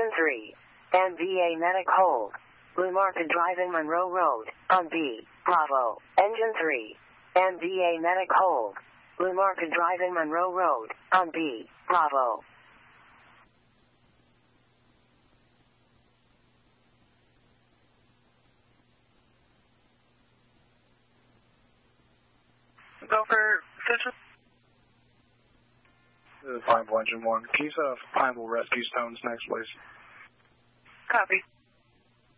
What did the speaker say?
Engine 3. MVA medic hold. Blue marking driving Monroe Road, on B, Bravo. Engine 3. MVA medic hold. Blue marking driving Monroe Road, on B, Bravo. Go for Citrus. This is Pineville Engine 1. Can you set up Pineville Rescue Stones next, please? Copy.